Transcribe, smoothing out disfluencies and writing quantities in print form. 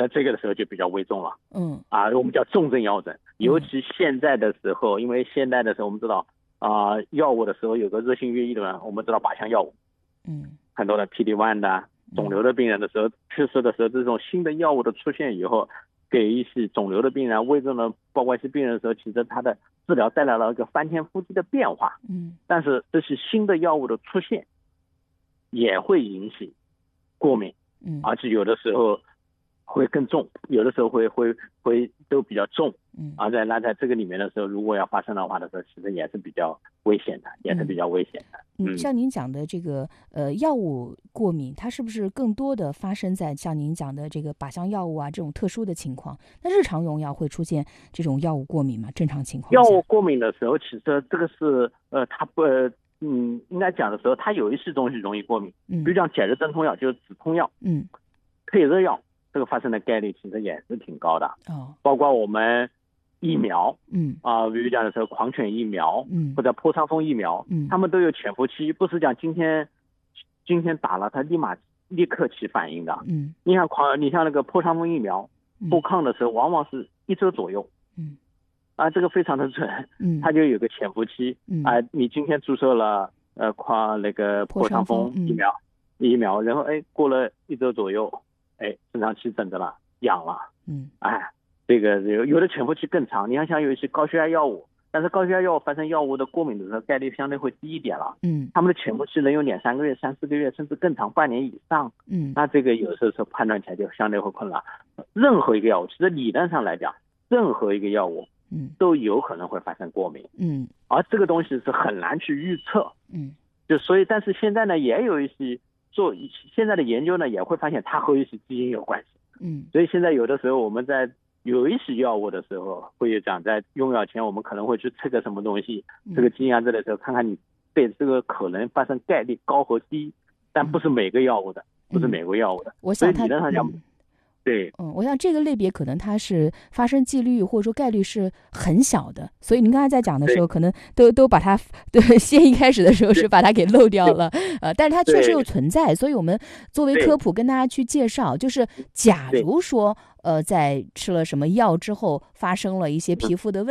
那这个的时候就比较危重了。我们叫重症药症。尤其现在的时候，因为现在的时候我们知道药物的时候有个热性约议的，我们知道靶向药物，很多的 PD-1 的肿瘤的病人的时候，去世的时候，这种新的药物的出现以后，给一些肿瘤的病人、危重的包括一些病人的时候，其实他的治疗带来了一个翻天覆地的变化。但是这些新的药物的出现也会引起过敏，而且有的时候会更重，有的时候会都比较重，而在这个里面的时候，如果要发生的话的时候，其实也是比较危险的， 像您讲的这个药物过敏，它是不是更多的发生在像您讲的这个靶向药物啊这种特殊的情况？那日常用药会出现这种药物过敏吗？正常情况下， 药物过敏的时候，其实这个是它不应该讲的时候，它有一些东西容易过敏，比如讲解热镇痛药，就是止痛药，退热药。这个发生的概率其实也是挺高的，包括我们疫苗，比如讲的时候狂犬疫苗，或者破伤风疫苗，他们都有潜伏期，不是讲今天打了它立刻起反应的，你像那个破伤风疫苗，后抗的时候往往是1周左右，这个非常的准，它就有个潜伏期，你今天注射了那个破伤风疫苗，然后过了1周左右。正常期诊的了，痒了，这个有的潜伏期更长。你像有一些高血压药物，但是高血压药物发生药物的过敏的时候，概率相对会低一点了。他们的潜伏期能有2-3个月、3-4个月，甚至更长，半年以上。那这个有时候判断起来就相对会困难。任何一个药物，其实理论上来讲，任何一个药物，都有可能会发生过敏。而这个东西是很难去预测。所以，但是现在呢，也有一些。现在的研究呢，也会发现它和一些基因有关系。所以现在有的时候我们在有一些药物的时候，会讲在用药前我们可能会去测个什么东西，这个基因这的时候，看看你对这个可能发生概率高和低，但不是每个药物的，所以理论上讲。对， 我想这个类别可能它是发生几率或者说概率是很小的，所以您刚才在讲的时候，可能都把它先一开始的时候是把它给漏掉了，但是它确实又存在，所以我们作为科普跟大家去介绍，就是假如说在吃了什么药之后发生了一些皮肤的问题。